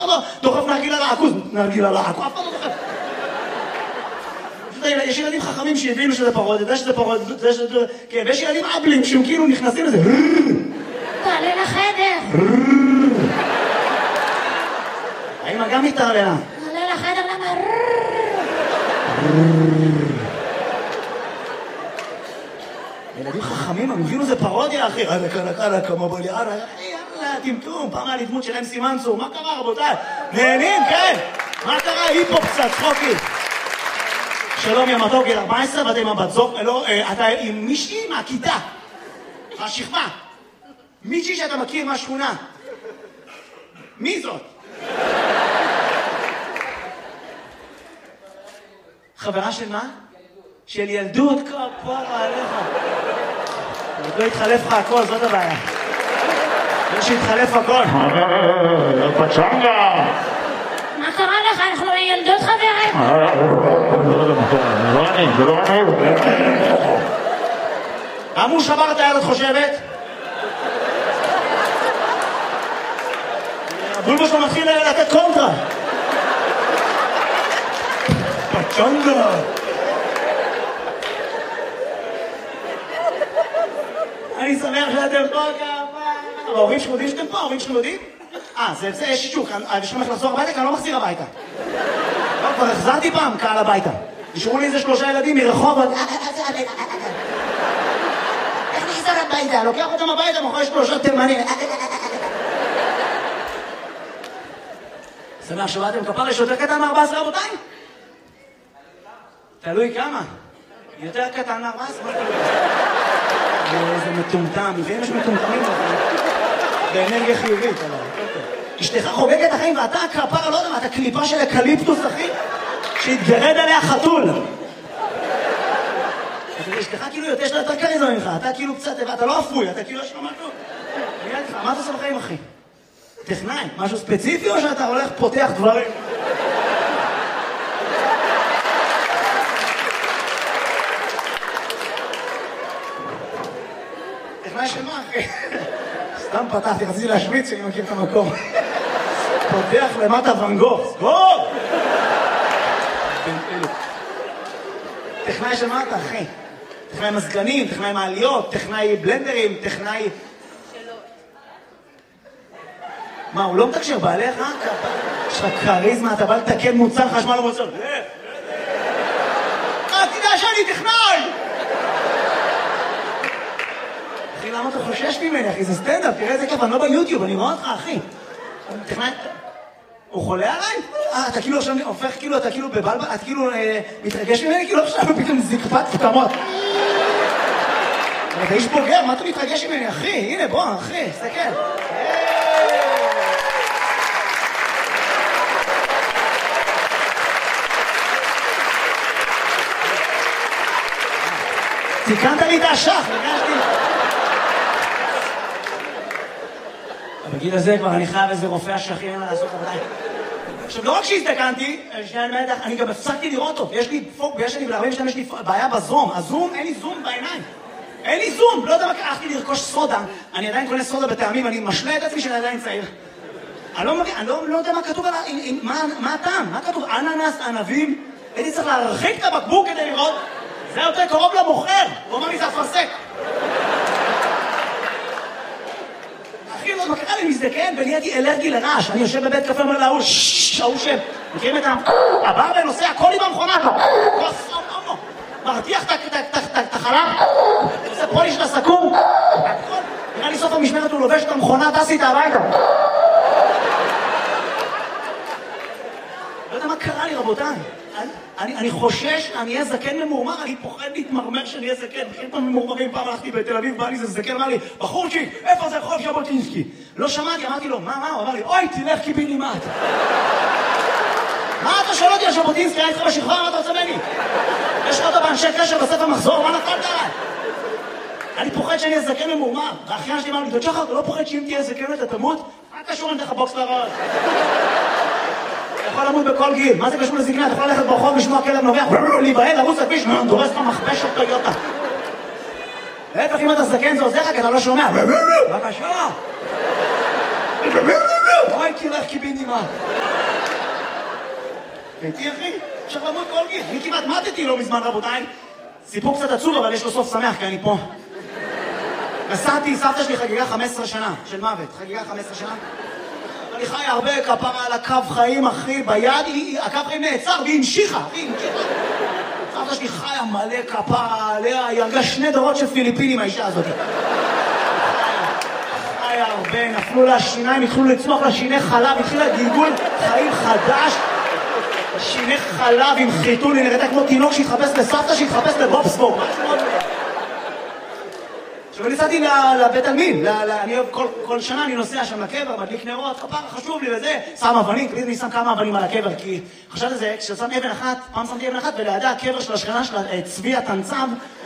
דוחף נרגילה לעכוז, נרגילה לעכוז, אף פעם לא דוחף. יש ילדים חכמים שהבינו שזה פרוד, יודע שזה פרוד, כן, ויש ילדים אבלים שהם כאילו נכנסים לזה. תעלה לחדר. האמא גם מתערללה. תעלה לחדר למה? ילדים חכמים, הם הבינו זה פרודיה, אחי. קלה, כמה בלי, יאללה, טמטום, פעם היה לי דמות של אמסי מנסור, מה קרה, רבותיי? נהנים, כן? מה קרה? היפ-הופ קצת, צחוקי. שלום, יא מתוק, גיל 14, ואתה עם הבת זוג, לא, אתה עם מישהי מהכיתה, השכבה. מישהי שאתה מכיר מהשכונה. מי זאת? חברה של מה? של ילדות, כפרה עליך. עוד לא התחלף לך הכל, זאת הבעיה. לא שהתחלף הכל. פצ'נגה! מה קרה לך? אנחנו ילדות חברים. זה לא אני. למה הוא שבר את הילד חושבת? הבולבו שלו מתחיל לתת קונטרה. פצ'נגה! אני שמח שאתם פה כמה. ההורים שלכם יודעים שאתם פה? ההורים שלכם יודעים? זה יש אישור, יש לכם איך לחזור הביתה? כי אני לא מחזיר הביתה. לא, כבר החזרתי פעם קהל הביתה. נשארו לי איזה 3 ילדים מרחובות. איך נחזר הביתה? לוקח אותם הביתה, מוכר 3 תימנים. שמח שבאתם כפר, יש יותר קטן מ-14 רבותיי? תלוי כמה. יותר קטן מ-14? איזה מטומטם, לפעמים יש מטומטמים באנרגיה חיובית. אשתך חוגגת החיים ואתה כפרה, לא יודע מה, אתה קליפה של אקליפטוס, אחי, שהתגרד עליה חתול. אשתך כאילו יותר קריזמה ממך, אתה כאילו קצת, אתה לא אפוי, אתה כאילו יש לו משהו. מה אתה עושה בחיים, אחי? טכנאי, משהו ספציפי או שאתה הולך פותח דברים? טכנאי של מה, אחי? סתם פתחתי, רציתי להשמיץ שאני מכיר את המקום. פותח למטה ואן גוך. סגור! טכנאי של מה אתה, אחי? טכנאי מזגנים, טכנאי מעליות, טכנאי בלנדרים, טכנאי... מה, הוא לא מתקשר בעליך? יש לך קריזמה, אתה בא לתקן מוצר חשמל או מוצר. תדע שאני טכנאי! אחי, למה אתה חושש ממני, אחי? זה סטנדאפ, תראה איזה כיף, אני לא ביוטיוב, אני רואה אותך, אחי. טכנאי... הוא חולה עליי? אתה כאילו עכשיו הופך, כאילו, אתה כאילו בבלבל, אתה כאילו מתרגש ממני, כאילו עכשיו פתאום זקפת פתמות. אתה איש בוגר, מה אתה מתרגש ממני, אחי? הנה, בוא, אחי, סתכל. תיקנת לי את השח, הרגשתי. בגיל הזה כבר אני חייב איזה רופא השכים לעשות עבודה. עכשיו, לא רק שהזדקנתי, אני גם הפסקתי לראות אותו. יש לי פוק, יש לי בעיה בזום. הזום, אין לי זום בעיניים. אין לי זום. לא יודע מה, הלכתי לרכוש סודה. אני עדיין קונה סודה בטעמים, אני משלה את עצמי שאני עדיין צעיר. אני לא יודע מה כתוב, מה הטעם? מה כתוב? אננס, ענבים. הייתי צריך להרחיק את הבקבוק כדי לראות. זה יותר קרוב למוכר. הוא אומר לי, זה אפרסק. אחי, לא, מה קרה לי מזדקן ונהייתי אלרגי לרעש. אני יושב בבית קפה, אומר להוא, ההוא שם. מכירים את הבא ונוסע, הכל עם המכונה פה. מרתיח את החלב. עושה פוליש לסכו"ם. נראה לי סוף המשמרת הוא לובש את המכונה, טס איתה הביתה. לא יודע מה קרה לי, רבותיי. אני חושש, אני אהיה זקן ממורמר, אני פוחד להתמרמר שאני אהיה זקן. בכיר פעם ממורמרים, פעם הלכתי בתל אביב, בא לי זה זקן, אמר לי, בחורצ'יק, איפה זה רחוב ז'בוטינסקי? לא שמעתי, אמרתי לו, מה? הוא אמר לי, אוי, תלך קיבינימט. מה אתה שואל אותי על ז'בוטינסקי? אני איתך בשכבה, מה אתה רוצה ממני? יש לך אותו באנשי קשר בספר מחזור, מה נפלת עליי? אני פוחד שאני אהיה זקן ממורמר. והאחיין שלי אמר לי, דודשחר, אתה לא פוחד שאם תהיה זקן אתה תמות? מה קשור לך בוקס לראש? אתה יכול למות בכל גיל, מה זה קשור לזקנה? אתה יכול ללכת ברחוב, לשמוע כלב נובח, להיבהל, לרוץ לכביש, דורס לך מכבש של טויוטה. להפך, אם אתה זקן זה עוזר לך, כי אתה לא שומע. בבקשה. וואי, קילך קיבינימה. ביתי אחי, אפשר למות כל גיל. אני כמעט מתתי לא מזמן רבותיי. סיפור קצת עצוב, אבל יש לו סוף שמח, כי אני פה. נסעתי, סבתא שלי חגיגה 15 שנה של מוות. חגיגה 15 שנה. אני חי הרבה כפרה על הקו חיים, אחי, ביד, הקו חיים נעצר והיא המשיכה. סבתא שלי חיה מלא כפרה עליה, היא הרגה 2 דורות של פיליפינים, האישה הזאת. חיה הרבה, נפלו לה שיניים, התחילו לצמוח לה שיני חלב, התחילה גלגול חיים חדש. שיני חלב עם חיתול, היא נראתה כמו תינוק שהתחפש לסבתא, שהתחפש לבובספורט. עכשיו אני נסעתי לבית עלמין, אני אוהב כל שנה אני נוסע שם לקבר, מדליק נרות, כפרה חשוב לי וזה, שם אבנים, תמיד אני שם כמה אבנים על הקבר, כי חשבתי לזה, כששם אבן אחת, פעם שמתי אבן אחת, ולידה הקבר של השכנה שלה, צבי התנצב,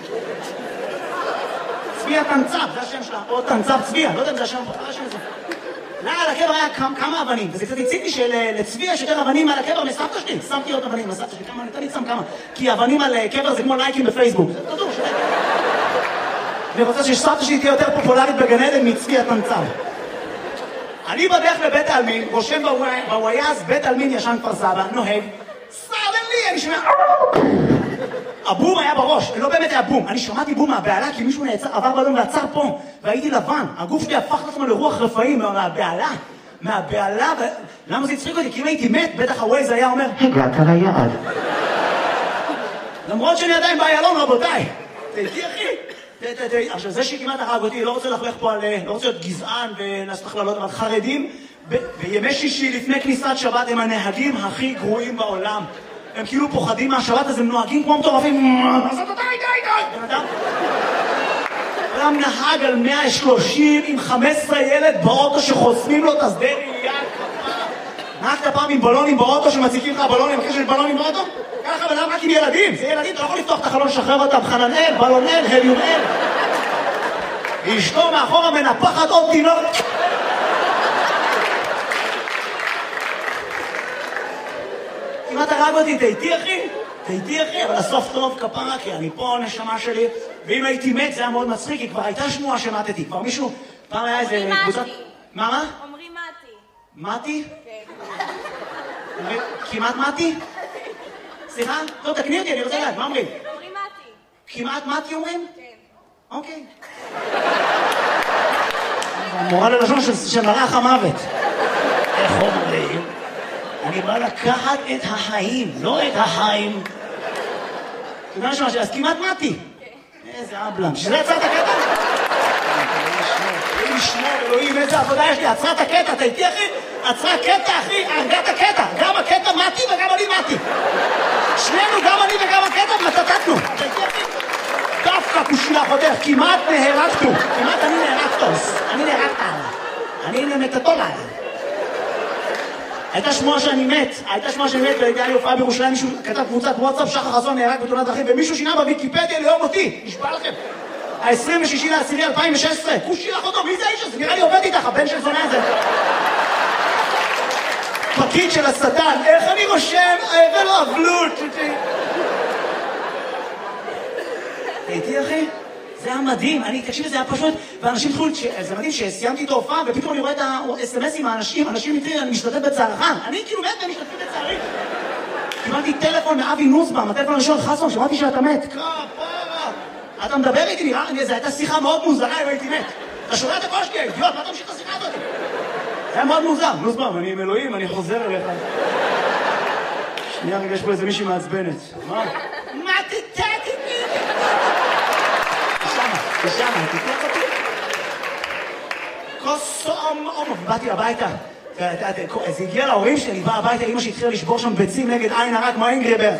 צבי התנצב, זה השם שלה, או תנצב צבי, לא יודע אם זה השם, על הקבר היה כמה אבנים, וזה קצת הציג לי שלצבי יש יותר אבנים על הקבר מסבתא שלי, שמתי עוד אבנים לסבתא שלי, כמה, אני שם כמה, כי אבנים על קבר זה כמו לייקים בפייסבוק, זה תדעו, אני רוצה שסבתא שלי תהיה יותר פופולרית בגן עדן מצבי התנצב. אני בדרך לבית העלמין, רושם בוויאז, בית העלמין ישן כפר סבא, נוהג, סדרלי, אני שומע... הבום היה בראש, לא באמת היה בום, אני שמעתי בום מהבעלה כי מישהו עבר בלון ועצר פה, והייתי לבן, הגוף שלי הפך לעצמו לרוח רפאים מהבעלה, למה זה הצחיק אותי? כי אם הייתי מת, בטח הווייז היה אומר, הגעת ליעד. למרות שאני עדיין באיילון, רבותיי. תהייתי אחי. עכשיו זה שכמעט הרג אותי, לא רוצה לחלך פה על, לא רוצה להיות גזען ולעשות הכללות, אבל חרדים בימי שישי לפני כניסת שבת הם הנהגים הכי גרועים בעולם. הם כאילו פוחדים מהשבת, אז הם נוהגים כמו מטורפים. אז אתה די. אדם נהג על 130 עם 15 ילד באוטו שחוסמים לו את השדה ראייה. נהגת פעם עם בלונים באוטו שמציקים לך בלונים, אחרי שיש בלונים באוטו? ככה בלם רק עם ילדים, זה ילדים, אתה לא יכול לפתוח את החלון, שחרר אותם, חננאל, בלונל, הליומאל. אשתו מאחורה מנפחת עוד תינוק. כמעט הרג אותי, תהייתי אחי, אבל הסוף טוב כפרה, כי אני פה נשמה שלי, ואם הייתי מת זה היה מאוד מצחיק, כי כבר הייתה שמועה שמתתי, כבר מישהו, פעם היה איזה קבוצת... מה? אומרים מתי. מתי? כן. כמעט מתי? סליחה? טוב, תקני אותי, אני רוצה לדעת, מה אומרים? אומרים מתי. כמעט מתי אומרים? כן. אוקיי. מורה ללשון של מלאך המוות. איך אומרים? אני בא לקחת את החיים, לא את החיים. אתה יודע משהו, אז כמעט מתי. איזה אבלם. שזה עצרת הקטע? אלוהים ישמור, אלוהים, איזה עבודה יש לי. עצרת הקטע, אתה איתי אחי? עצרה קטע אחי, הרגת הקטע. גם הקטע מתי וגם אני מתי. שנינו, גם אני וגם הקטע, מצטטנו. אתה איתי אחי? דווקא כושילה חותך, כמעט נהרגתו. כמעט אני נהרגתוס. אני נהרגת עליו. אני נמתתו עליו. הייתה שמועה שאני מת, והייתה לי הופעה בירושלים, מישהו כתב קבוצת וואטסאפ, שחר חסון נהרג בתאונת דרכים, ומישהו שינה בוויקיפדיה ליום אותי, נשבע לכם. ה-26/10/2016, כושי לך אותו, מי זה האיש הזה? נראה לי עובד איתך, הבן של זונה הזה. פקיד של השטן, איך אני רושם? ולא אבלות. הייתי אחי? זה היה מדהים, תקשיב, זה היה פשוט, ואנשים התחילו, זה מדהים שסיימתי את ההופעה, ופתאום אני רואה את ה-SMS עם האנשים, אנשים מתחילים, אני משתתף בצערך, אני כאילו מת ומשתתפים בצערי. קיבלתי טלפון מאבי נוסבאום, הטלפון הראשון חסון, שמעתי שאתה מת. כפרה. אתה מדבר איתי, נראה לי, זו הייתה שיחה מאוד מוזרה אם הייתי מת. אתה שומע את הקול שלי, אידיוט, מה אתה ממשיך את השיחה הזאת? זה היה מאוד מוזר, נוסבאום, אני עם אלוהים, אני חוזר אליך. שנייה, רגע, יש פה איזה מישהי מעצבנת. מה? מה תתתי? תשמע, תתלך אותי. כוסום, באתי הביתה. זה הגיע להורים שלי, בא הביתה, אמא שהתחילה לשבור שם ביצים נגד עין הרע כמו אינגריבר.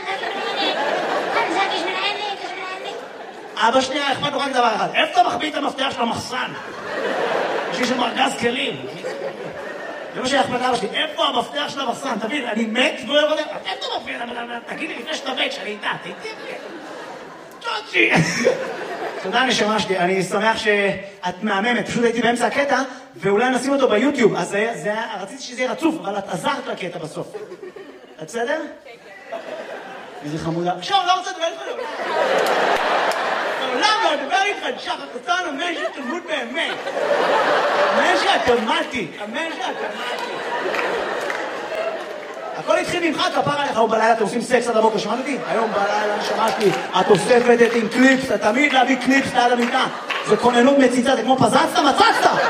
אבא שנייה, אכפת לו רק דבר אחד. איפה אתה מחביא את המפתח של המחסן? יש לי שם ארגז כלים. זה מה שאכפת אבא שלי, איפה המפתח של המחסן? תבין, אני מת והוא לא יודע, איפה אתה מפתח? תגיד לי לפני שאתה מת, שאני איתה, תהייתי. תודה נשמה שלי, אני שמח שאת מהממת, פשוט הייתי באמצע הקטע ואולי נשים אותו ביוטיוב, אז רציתי שזה יהיה רצוף, אבל את עזרת לקטע בסוף. את בסדר? איזה חמודה. עכשיו, לא רוצה לדבר איתך. לעולם לא אדבר איתך, שחר קצן, אמן שתמות באמת. אמן שהתמתי, אמן שהתמתי. הכל התחיל ממך, כפר עליך, היום בלילה אתם עושים סקס עד הבוקר, שמעת אותי? היום בלילה שמעתי, את אוספת את עם קליפס, אתה תמיד להביא קליפס ליד המיטה. זה כוננות מציצה, זה כמו פזצת, מצצת!